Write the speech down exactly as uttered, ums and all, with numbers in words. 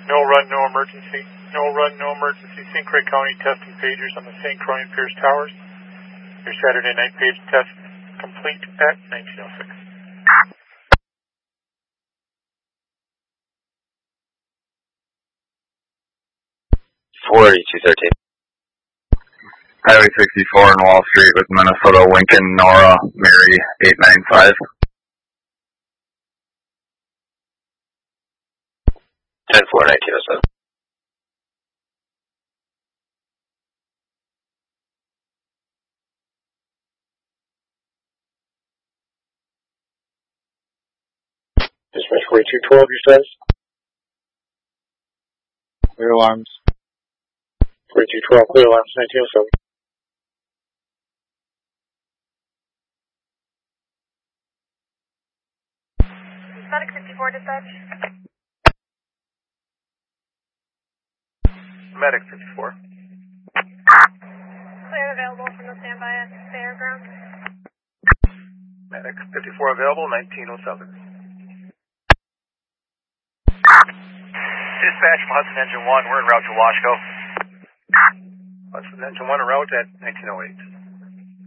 No run, no emergency. No run, no emergency. Saint Croix County testing pagers on the Saint Croix and Pierce Towers. Your Saturday night page test complete at nineteen oh six. four eighty-two thirteen. Highway sixty-four on Wall Street with Minnesota Lincoln, Nora, Mary, eight nine five. ten four nineteen oh seven. Dispatch forty-two twelve, your status? Clear alarms. forty-two twelve, clear alarms, nineteen oh seven. Medic fifty-four, dispatch. Medic fifty-four. Clear available from the standby at Fairground. Medic fifty-four available, nineteen oh seven. Dispatch from Hudson Engine one, we're en route to Washco. Hudson Engine one en route at nineteen oh eight.